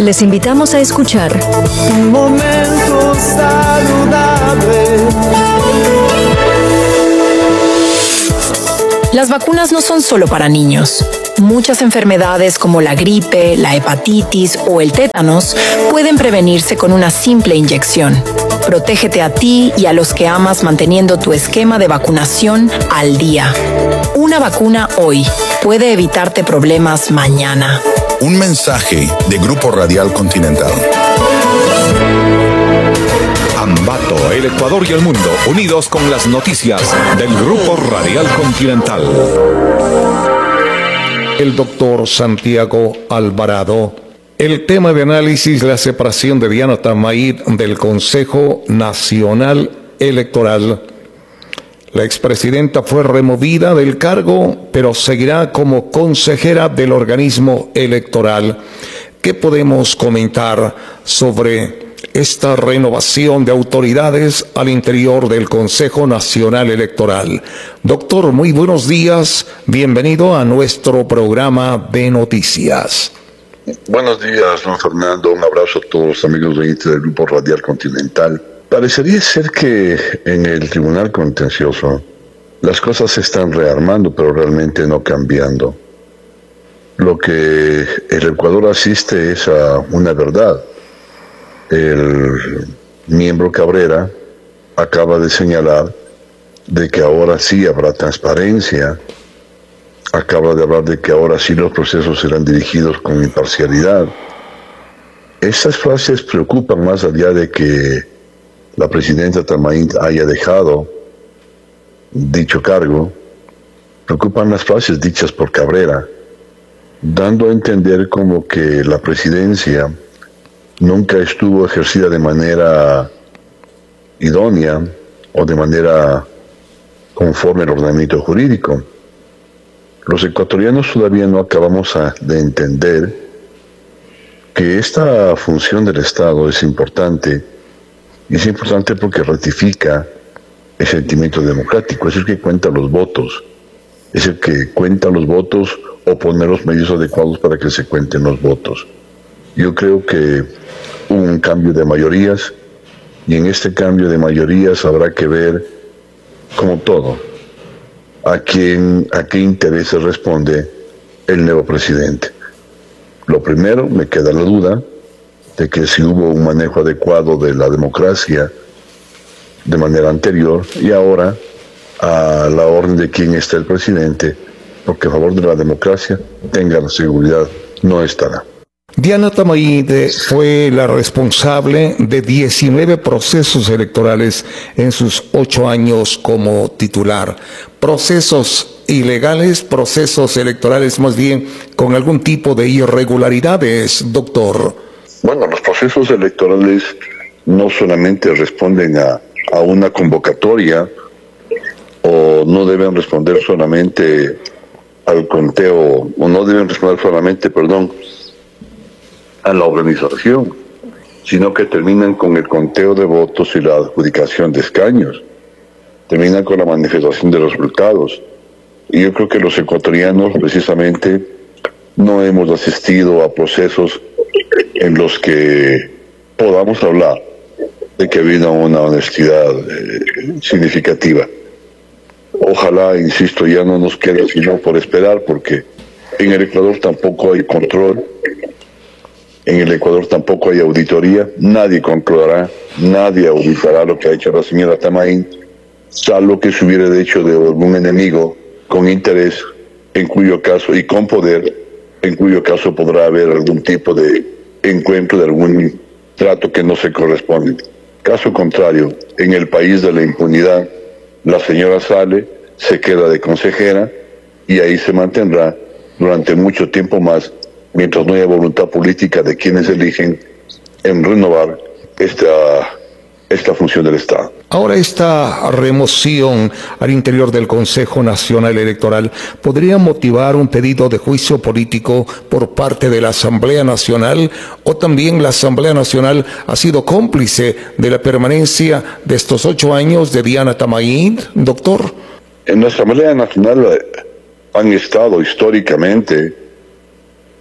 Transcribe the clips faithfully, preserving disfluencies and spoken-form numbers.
Les invitamos a escuchar Un momento saludable. Las vacunas no son solo para niños. Muchas enfermedades como la gripe, la hepatitis o el tétanos pueden prevenirse con una simple inyección. Protégete a ti y a los que amas manteniendo tu esquema de vacunación al día. Una vacuna hoy puede evitarte problemas mañana. Un mensaje de Grupo Radial Continental. Ambato, el Ecuador y el mundo, unidos con las noticias del Grupo Radial Continental. El doctor Santiago Alvarado. El tema de análisis, la separación de Diana Tamaid del Consejo Nacional Electoral. La expresidenta fue removida del cargo, pero seguirá como consejera del organismo electoral. ¿Qué podemos comentar sobre esta renovación de autoridades al interior del Consejo Nacional Electoral? Doctor, muy buenos días. Bienvenido a nuestro programa de noticias. Buenos días, don Fernando. Un abrazo a todos los amigos del Grupo Radial Continental. Parecería ser que en el Tribunal Contencioso las cosas se están rearmando, pero realmente no cambiando. Lo que el Ecuador asiste es a una verdad. El miembro Cabrera acaba de señalar de que ahora sí habrá transparencia, acaba de hablar de que ahora sí los procesos serán dirigidos con imparcialidad. Estas frases preocupan más allá de que la presidenta Tamaid haya dejado dicho cargo. Preocupan las frases dichas por Cabrera, dando a entender como que la presidencia nunca estuvo ejercida de manera idónea o de manera conforme al ordenamiento jurídico. Los ecuatorianos todavía no acabamos a, de entender que esta función del Estado es importante, y es importante porque ratifica el sentimiento democrático, es el que cuenta los votos, es el que cuenta los votos o pone los medios adecuados para que se cuenten los votos. Yo creo que hubo un cambio de mayorías, y en este cambio de mayorías habrá que ver, como todo, a quién, a qué intereses responde el nuevo presidente. Lo primero, me queda la duda de que si hubo un manejo adecuado de la democracia de manera anterior, y ahora a la orden de quién está el presidente, porque a favor de la democracia, tenga la seguridad, no estará. Diana Tamaid fue la responsable de diecinueve procesos electorales en sus ocho años como titular. Procesos ilegales, procesos electorales más bien con algún tipo de irregularidades, doctor. Bueno, los procesos electorales no solamente responden a, a una convocatoria, o no deben responder solamente al conteo, o no deben responder solamente, perdón, a la organización, sino que terminan con el conteo de votos y la adjudicación de escaños, terminan con la manifestación de los resultados. Y yo creo que los ecuatorianos precisamente no hemos asistido a procesos en los que podamos hablar de que ha habido una honestidad eh, significativa. Ojalá, insisto, ya no nos quede sino por esperar, porque en el Ecuador tampoco hay control, en el Ecuador tampoco hay auditoría, nadie controlará, nadie auditará lo que ha hecho la señora Tamaid, salvo que se hubiera hecho de algún enemigo con interés, en cuyo caso, y con poder, en cuyo caso podrá haber algún tipo de encuentro, de algún trato que no se corresponde. Caso contrario, en el país de la impunidad, la señora sale, se queda de consejera y ahí se mantendrá durante mucho tiempo más, mientras no haya voluntad política de quienes eligen en renovar esta, esta función del Estado. Ahora, esta remoción al interior del Consejo Nacional Electoral podría motivar un pedido de juicio político por parte de la Asamblea Nacional, o también la Asamblea Nacional ha sido cómplice de la permanencia de estos ocho años de Diana Tamaid, doctor. En la Asamblea Nacional han estado históricamente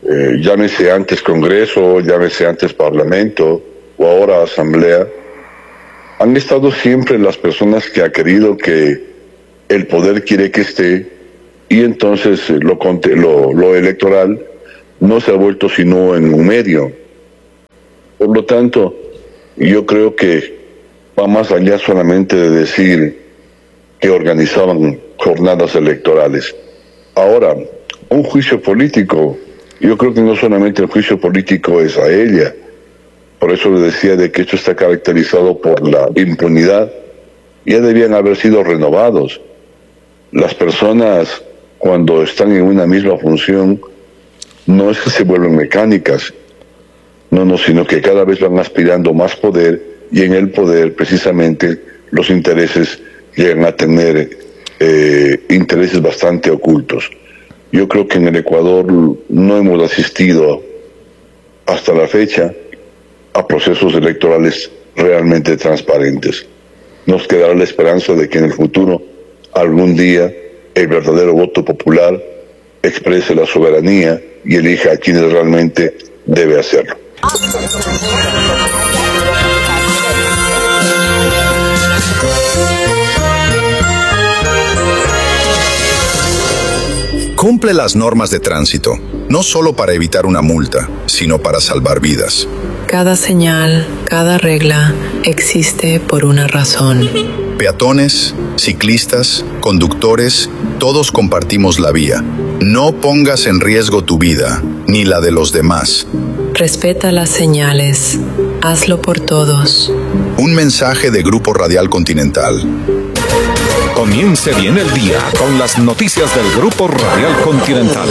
eh, llámese antes Congreso, llámese antes Parlamento o ahora Asamblea, han estado siempre las personas que ha querido que el poder quiere que esté, y entonces lo, lo, lo electoral no se ha vuelto sino en un medio. Por lo tanto, yo creo que va más allá solamente de decir que organizaban jornadas electorales. Ahora, un juicio político, yo creo que no solamente el juicio político es a ella. Por eso le decía de que esto está caracterizado por la impunidad. Ya debían haber sido renovados. Las personas, cuando están en una misma función, no es que se vuelven mecánicas, no, no, sino que cada vez van aspirando más poder, y en el poder precisamente los intereses llegan a tener eh, intereses bastante ocultos. Yo creo que en el Ecuador no hemos asistido hasta la fecha a procesos electorales realmente transparentes. Nos quedará la esperanza de que en el futuro, algún día, el verdadero voto popular exprese la soberanía y elija a quienes realmente debe hacerlo. Cumple las normas de tránsito, no solo para evitar una multa, sino para salvar vidas. Cada señal, cada regla existe por una razón. Peatones, ciclistas, conductores, todos compartimos la vía. No pongas en riesgo tu vida, ni la de los demás. Respeta las señales. Hazlo por todos. Un mensaje de Grupo Radial Continental. Comience bien el día con las noticias del Grupo Radial Continental.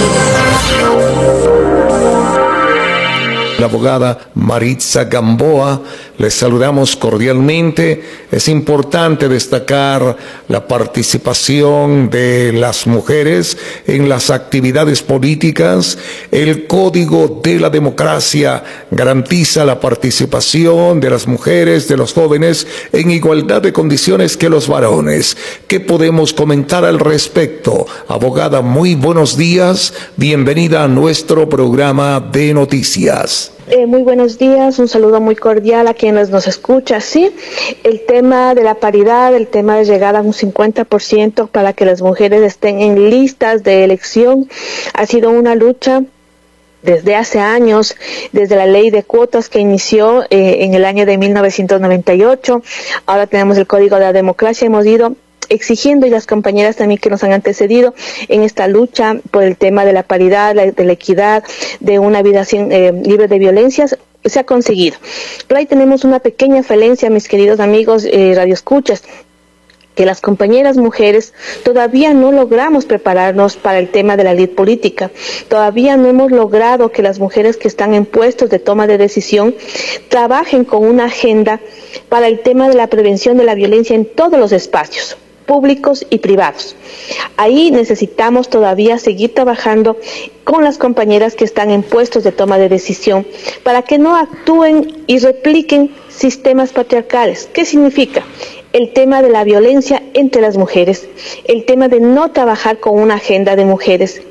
La abogada Maritza Gamboa, les saludamos cordialmente. Es importante destacar la participación de las mujeres en las actividades políticas. El Código de la Democracia garantiza la participación de las mujeres, de los jóvenes, en igualdad de condiciones que los varones. ¿Qué podemos comentar al respecto? Abogada, muy buenos días. Bienvenida a nuestro programa de noticias. Eh, muy buenos días, un saludo muy cordial a quienes nos escuchan. Sí, el tema de la paridad, el tema de llegar a un cincuenta por ciento para que las mujeres estén en listas de elección, ha sido una lucha desde hace años, desde la ley de cuotas que inició eh, en el año de mil novecientos noventa y ocho. Ahora tenemos el Código de la Democracia, hemos ido exigiendo, y las compañeras también que nos han antecedido en esta lucha por el tema de la paridad, la, de la equidad, de una vida sin, eh, libre de violencias, se ha conseguido. Pero ahí tenemos una pequeña falencia, mis queridos amigos eh, radioescuchas, que las compañeras mujeres todavía no logramos prepararnos para el tema de la lid política. Todavía no hemos logrado que las mujeres que están en puestos de toma de decisión trabajen con una agenda para el tema de la prevención de la violencia en todos los espacios públicos y privados. Ahí necesitamos todavía seguir trabajando con las compañeras que están en puestos de toma de decisión para que no actúen y repliquen sistemas patriarcales. ¿Qué significa? El tema de la violencia entre las mujeres, el tema de no trabajar con una agenda de mujeres,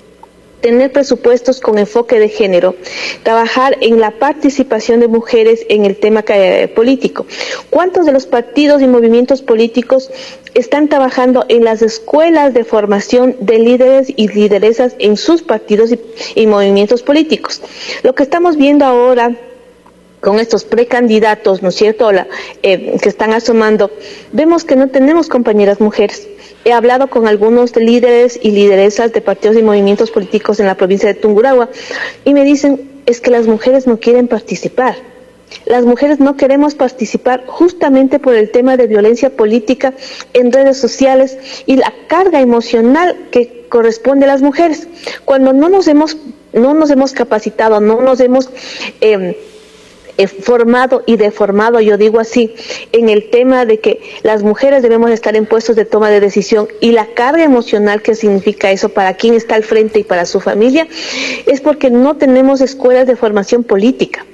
tener presupuestos con enfoque de género, trabajar en la participación de mujeres en el tema político. ¿Cuántos de los partidos y movimientos políticos están trabajando en las escuelas de formación de líderes y lideresas en sus partidos y, y movimientos políticos? Lo que estamos viendo ahora con estos precandidatos, ¿no es cierto?, la, eh, que están asomando, vemos que no tenemos compañeras mujeres. He hablado con algunos de líderes y lideresas de partidos y movimientos políticos en la provincia de Tungurahua y me dicen, es que las mujeres no quieren participar. Las mujeres no queremos participar justamente por el tema de violencia política en redes sociales y la carga emocional que corresponde a las mujeres. Cuando no nos hemos, no nos hemos capacitado, no nos hemos eh, formado y deformado, yo digo así, en el tema de que las mujeres debemos estar en puestos de toma de decisión y la carga emocional que significa eso para quien está al frente y para su familia, es porque no tenemos escuelas de formación política.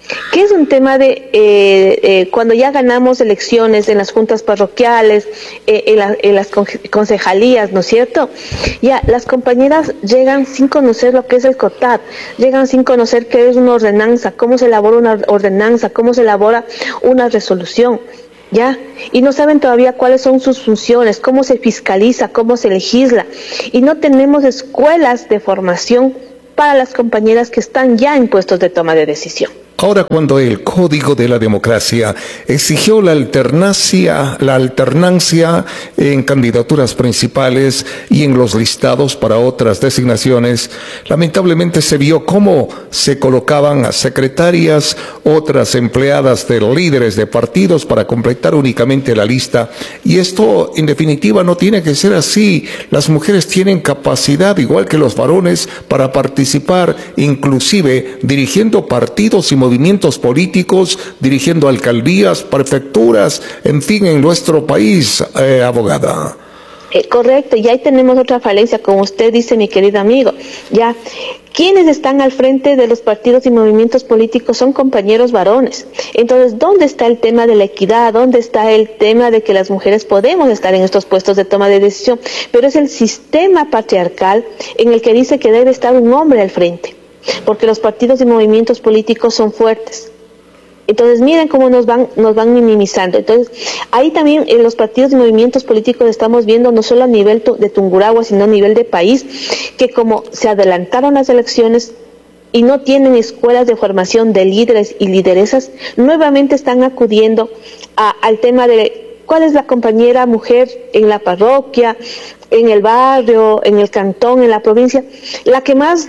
que es un tema de eh, eh, cuando ya ganamos elecciones en las juntas parroquiales, eh, en, la, en las concejalías, ¿no es cierto? Ya las compañeras llegan sin conocer lo que es el COTAD, llegan sin conocer qué es una ordenanza, cómo se elabora una ordenanza, cómo se elabora una resolución, ¿ya? Y no saben todavía cuáles son sus funciones, cómo se fiscaliza, cómo se legisla, y no tenemos escuelas de formación para las compañeras que están ya en puestos de toma de decisión. Ahora, cuando el Código de la Democracia exigió la alternancia, la alternancia en candidaturas principales y en los listados para otras designaciones, lamentablemente se vio cómo se colocaban a secretarias, otras empleadas de líderes de partidos para completar únicamente la lista. Y esto, en definitiva, no tiene que ser así. Las mujeres tienen capacidad, igual que los varones, para participar, inclusive dirigiendo partidos y movimientos políticos, dirigiendo alcaldías, prefecturas, en fin, en nuestro país, eh, abogada. Eh, correcto, y ahí tenemos otra falencia, como usted dice, mi querido amigo. Ya, quienes están al frente de los partidos y movimientos políticos son compañeros varones. Entonces, ¿dónde está el tema de la equidad? ¿Dónde está el tema de que las mujeres podemos estar en estos puestos de toma de decisión? Pero es el sistema patriarcal en el que dice que debe estar un hombre al frente, porque los partidos y movimientos políticos son fuertes. Entonces miren cómo nos van nos van minimizando. Entonces ahí también en los partidos y movimientos políticos estamos viendo, no solo a nivel de Tungurahua, sino a nivel de país, que como se adelantaron las elecciones y no tienen escuelas de formación de líderes y lideresas, nuevamente están acudiendo a, al tema de cuál es la compañera mujer en la parroquia, en el barrio, en el cantón, en la provincia, la que más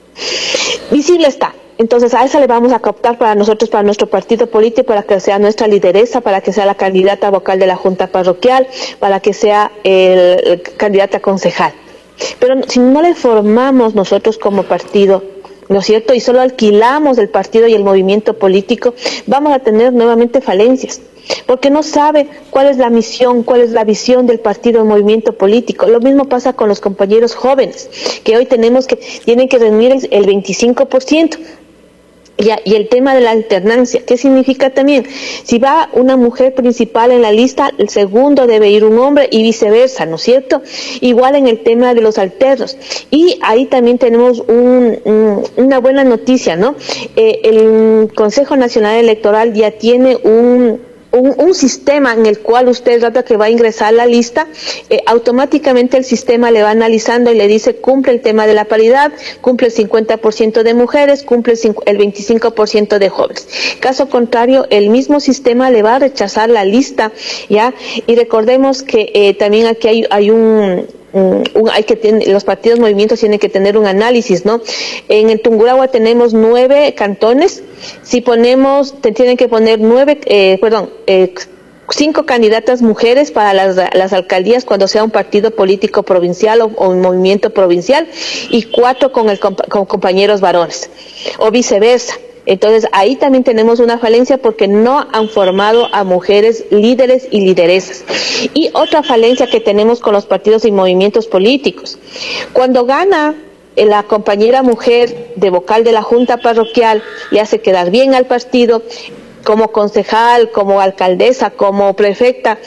visible está. Entonces a esa le vamos a cooptar para nosotros, para nuestro partido político, para que sea nuestra lideresa, para que sea la candidata vocal de la junta parroquial, para que sea el, el candidata concejal. Pero si no le formamos nosotros como partido, ¿no es cierto?, y solo alquilamos el partido y el movimiento político, vamos a tener nuevamente falencias, porque no sabe cuál es la misión, cuál es la visión del partido o movimiento político. Lo mismo pasa con los compañeros jóvenes, que hoy tenemos que, tienen que reunir el, el veinticinco por ciento. Ya, y el tema de la alternancia, ¿qué significa también? Si va una mujer principal en la lista, el segundo debe ir un hombre y viceversa, ¿no es cierto? Igual en el tema de los alternos. Y ahí también tenemos un, un, una buena noticia, ¿no? Eh, el Consejo Nacional Electoral ya tiene un... Un, un sistema en el cual usted, rata que va a ingresar a la lista, eh, automáticamente el sistema le va analizando y le dice cumple el tema de la paridad, cumple el cincuenta por ciento de mujeres, cumple el, el veinticinco por ciento de jóvenes. Caso contrario, el mismo sistema le va a rechazar la lista, ¿ya? Y recordemos que eh, también aquí hay, hay un... Un, un, hay que tener, los partidos movimientos tienen que tener un análisis, ¿no? En el Tungurahua tenemos nueve cantones. Si ponemos, te tienen que poner nueve, eh, perdón, eh, cinco candidatas mujeres para las, las alcaldías cuando sea un partido político provincial o, o un movimiento provincial, y cuatro con, el, con compañeros varones, o viceversa. Entonces ahí también tenemos una falencia porque no han formado a mujeres líderes y lideresas. Y otra falencia que tenemos con los partidos y movimientos políticos. Cuando gana la compañera mujer de vocal de la junta parroquial, le hace quedar bien al partido, como concejal, como alcaldesa, como prefecta,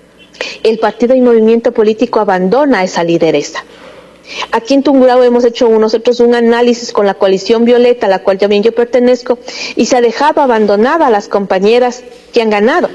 el partido y movimiento político abandona a esa lideresa. Aquí en Tungurahua hemos hecho nosotros un análisis con la coalición Violeta, a la cual también yo pertenezco, y se ha dejado abandonada a las compañeras que han ganado.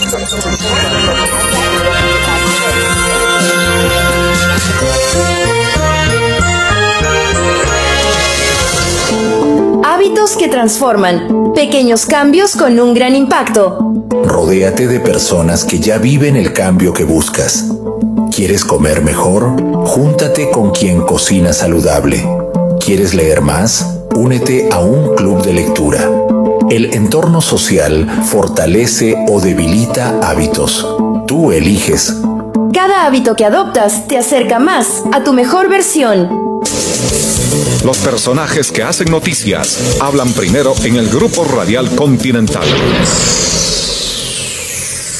Hábitos que transforman. Pequeños cambios con un gran impacto. Rodéate de personas que ya viven el cambio que buscas. ¿Quieres comer mejor? Júntate con quien cocina saludable. ¿Quieres leer más? Únete a un club de lectura. El entorno social fortalece o debilita hábitos. Tú eliges. Cada hábito que adoptas te acerca más a tu mejor versión. Los personajes que hacen noticias hablan primero en el Grupo Radial Continental.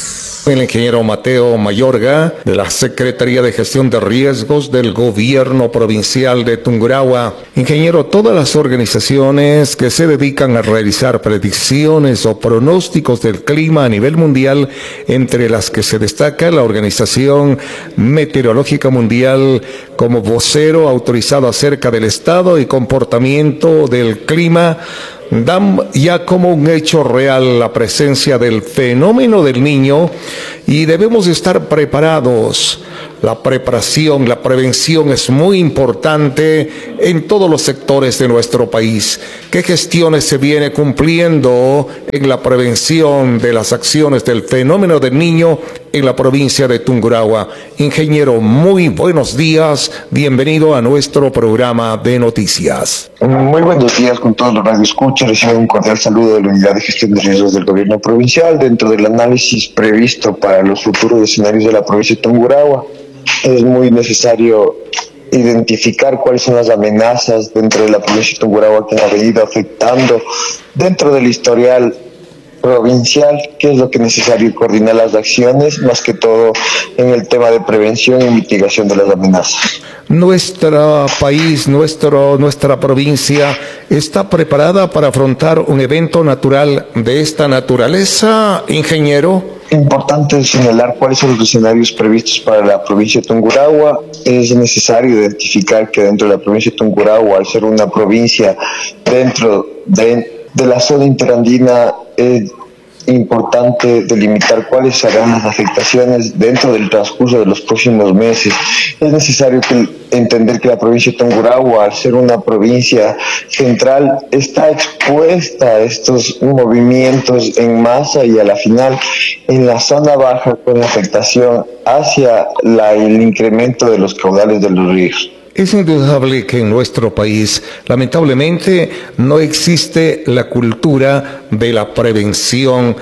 El ingeniero Mateo Mayorga, de la Secretaría de Gestión de Riesgos del Gobierno Provincial de Tungurahua. Ingeniero, todas las organizaciones que se dedican a realizar predicciones o pronósticos del clima a nivel mundial, entre las que se destaca la Organización Meteorológica Mundial como vocero autorizado acerca del estado y comportamiento del clima, dan ya como un hecho real la presencia del fenómeno del Niño y debemos estar preparados. La preparación, la prevención es muy importante en todos los sectores de nuestro país. ¿Qué gestiones se viene cumpliendo en la prevención de las acciones del fenómeno del Niño en la provincia de Tungurahua? Ingeniero, muy buenos días. Bienvenido a nuestro programa de noticias. Muy buenos días con todos los radioescuchas. Recibo un cordial saludo de la Unidad de Gestión de Riesgos del Gobierno Provincial. Dentro del análisis previsto para los futuros escenarios de la provincia de Tungurahua, es muy necesario identificar cuáles son las amenazas dentro de la provincia de Tungurahua que han venido afectando dentro del historial provincial, qué es lo que es necesario coordinar las acciones, más que todo en el tema de prevención y mitigación de las amenazas. Nuestro país, nuestro, nuestra provincia está preparada para afrontar un evento natural de esta naturaleza, ingeniero. Importante señalar cuáles son los escenarios previstos para la provincia de Tungurahua. Es necesario identificar que dentro de la provincia de Tungurahua, al ser una provincia dentro de, de la zona interandina, es importante delimitar cuáles serán las afectaciones dentro del transcurso de los próximos meses. Es necesario que, entender que la provincia de Tungurahua, al ser una provincia central, está expuesta a estos movimientos en masa y a la final en la zona baja con afectación hacia la, el incremento de los caudales de los ríos. Es indudable que en nuestro país, lamentablemente, no existe la cultura de la prevención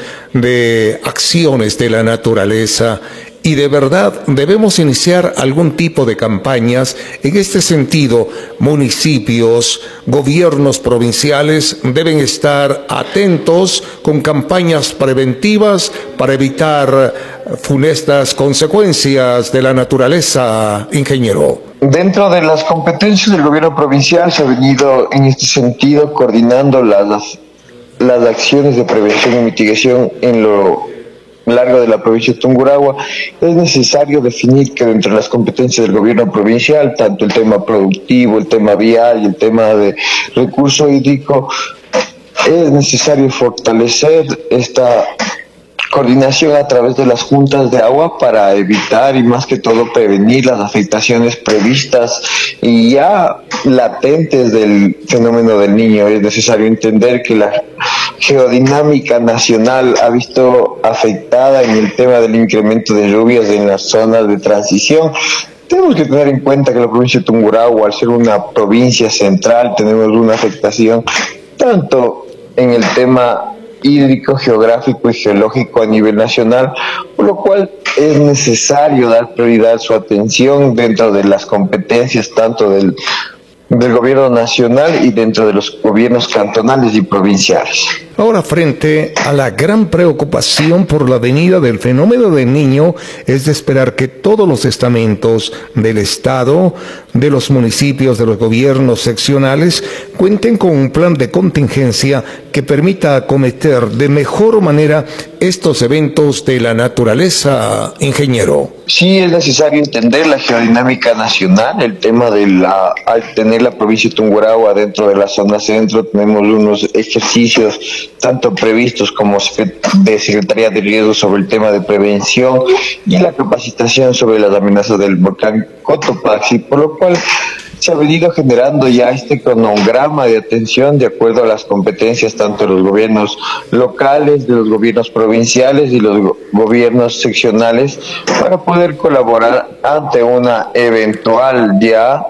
de acciones de la naturaleza y de verdad debemos iniciar algún tipo de campañas. En este sentido, municipios, gobiernos provinciales deben estar atentos con campañas preventivas para evitar funestas consecuencias de la naturaleza, ingeniero. Dentro de las competencias del gobierno provincial se ha venido en este sentido coordinando las, las acciones de prevención y mitigación en lo largo de la provincia de Tungurahua. Es necesario definir que dentro de las competencias del gobierno provincial, tanto el tema productivo, el tema vial y el tema de recurso hídrico, es necesario fortalecer esta coordinación a través de las juntas de agua para evitar y más que todo prevenir las afectaciones previstas y ya latentes del fenómeno del Niño. Es necesario entender que la geodinámica nacional ha visto afectada en el tema del incremento de lluvias en las zonas de transición. Tenemos que tener en cuenta que la provincia de Tungurahua, al ser una provincia central, tenemos una afectación tanto en el tema hídrico, geográfico y geológico a nivel nacional, por lo cual es necesario dar prioridad a su atención dentro de las competencias tanto del, del gobierno nacional y dentro de los gobiernos cantonales y provinciales. Ahora, frente a la gran preocupación por la venida del fenómeno del Niño, es de esperar que todos los estamentos del Estado, de los municipios, de los gobiernos seccionales, cuenten con un plan de contingencia que permita acometer de mejor manera estos eventos de la naturaleza, ingeniero. Sí, es necesario entender la geodinámica nacional, el tema de la, al tener la provincia de Tungurahua dentro de la zona centro, tenemos unos ejercicios tanto previstos como de Secretaría de Riesgos sobre el tema de prevención y la capacitación sobre las amenazas del volcán Cotopaxi, por lo cual se ha venido generando ya este cronograma de atención de acuerdo a las competencias tanto de los gobiernos locales, de los gobiernos provinciales y los go- gobiernos seccionales para poder colaborar ante una eventual ya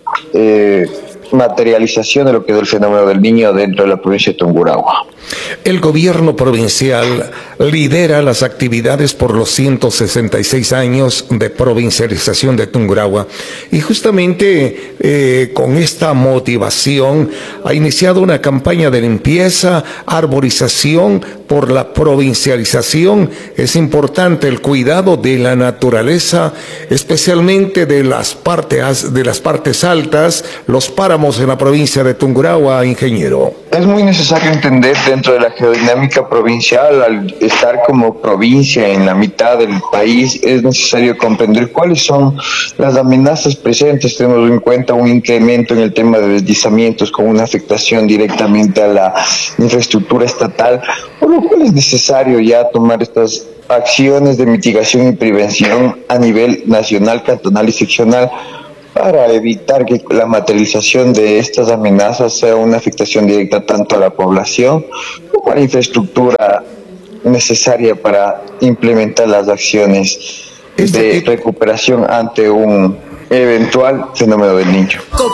eh, materialización de lo que es el fenómeno del Niño dentro de la provincia de Tungurahua. El gobierno provincial lidera las actividades por los ciento sesenta y seis años de provincialización de Tungurahua y justamente eh, con esta motivación ha iniciado una campaña de limpieza, arborización por la provincialización, es importante el cuidado de la naturaleza, especialmente de las partes, de las partes altas, los páramos en la provincia de Tungurahua, ingeniero. Es muy necesario entender dentro de la geodinámica provincial, al estar como provincia en la mitad del país, es necesario comprender cuáles son las amenazas presentes. Tenemos en cuenta un incremento en el tema de deslizamientos con una afectación directamente a la infraestructura estatal, por lo cual es necesario ya tomar estas acciones de mitigación y prevención a nivel nacional, cantonal y seccional, para evitar que la materialización de estas amenazas sea una afectación directa tanto a la población como a la infraestructura necesaria para implementar las acciones de recuperación ante un eventual fenómeno del Niño.